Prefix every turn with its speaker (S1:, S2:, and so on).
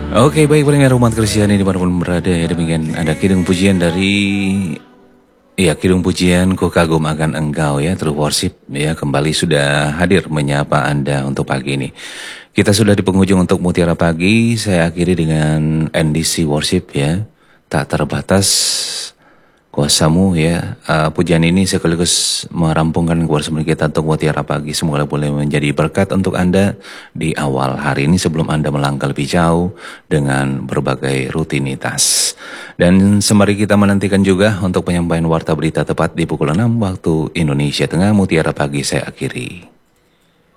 S1: Oke, baik pendengar umat Kristiani dimanapun berada ya, demikian ada kidung pujian dari kidung pujian ku kagum akan engkau ya, True Worship ya, kembali sudah hadir menyapa Anda untuk pagi ini. Kita sudah di penghujung untuk Mutiara Pagi, saya akhiri dengan NDC Worship ya, tak terbatas kuasamu ya. Pujian ini sekaligus merampungkan kewajiban kita untuk Mutiara Pagi. Semoga boleh menjadi berkat untuk Anda di awal hari ini sebelum Anda melangkah lebih jauh dengan berbagai rutinitas. Dan sembari kita menantikan juga untuk penyampaian warta berita tepat di pukul 6 waktu Indonesia Tengah, Mutiara Pagi saya akhiri.